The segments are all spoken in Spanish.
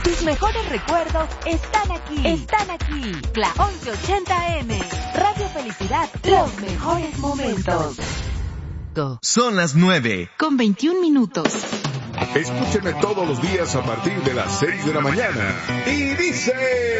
Tus mejores recuerdos están aquí. La 1180M. Radio Felicidad, los mejores momentos. Son las 9:21. Escúchenme todos los días a partir de las 6 de la mañana. Y dice...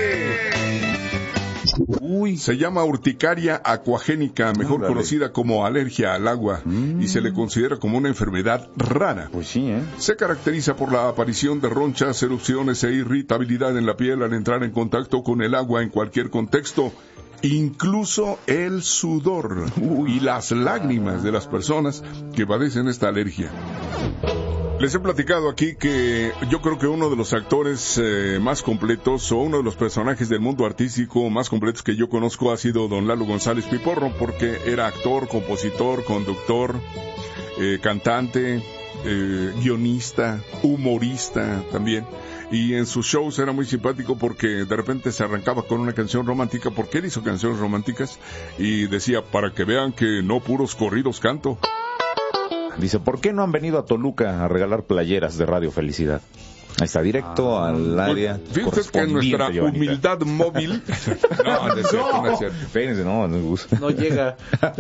Se llama urticaria acuagénica, mejor conocida como alergia al agua, y se le considera como una enfermedad rara. Pues sí, ¿eh? Se caracteriza por la aparición de ronchas, erupciones e irritabilidad en la piel al entrar en contacto con el agua en cualquier contexto, incluso el sudor y las lágrimas de las personas que padecen esta alergia. Les he platicado aquí que yo creo que uno de los actores más completos o uno de los personajes del mundo artístico más completos que yo conozco ha sido don Lalo González Piporro, porque era actor, compositor, conductor, cantante, guionista, humorista también. Y en sus shows era muy simpático porque de repente se arrancaba con una canción romántica, porque él hizo canciones románticas, y decía, para que vean que no puros corridos canto. Dice, ¿por qué no han venido a Toluca a regalar playeras de Radio Felicidad? Ahí está, directo al área. Fíjate que nuestra humildad móvil... No es cierto. Espérense, no llega.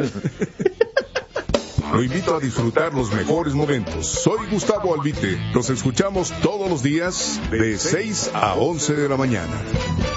Lo invito a disfrutar los mejores momentos. Soy Gustavo Albite. Nos escuchamos todos los días de 6 a 11 de la mañana.